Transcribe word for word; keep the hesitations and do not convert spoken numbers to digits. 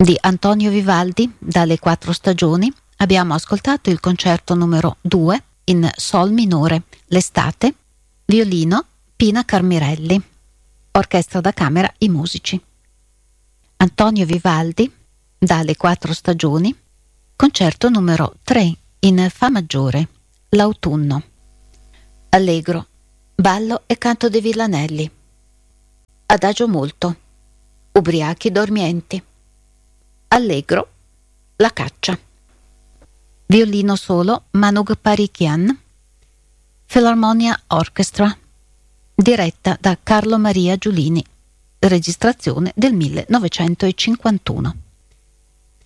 Di Antonio Vivaldi, dalle quattro stagioni, abbiamo ascoltato il concerto numero due in sol minore, L'estate, violino Pina Carmirelli, orchestra da camera I Musici. Antonio Vivaldi, dalle quattro stagioni, concerto numero tre in Fa maggiore, L'autunno. Allegro, ballo e canto dei Villanelli. Adagio molto, ubriachi dormienti. Allegro, La caccia. Violino solo, Manug Parikian. Philharmonia Orchestra, diretta da Carlo Maria Giulini. Registrazione del millenovecentocinquantuno.